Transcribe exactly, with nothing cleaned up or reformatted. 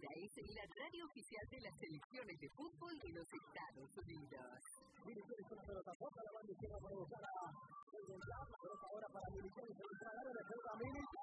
Esta es la radio oficial de las selecciones de fútbol de los Estados Unidos. Militares con la pelota, toca la banda izquierda para buscar a el Gonzalo, pelota ahora para Militares, se entra al área, le pega a Militares.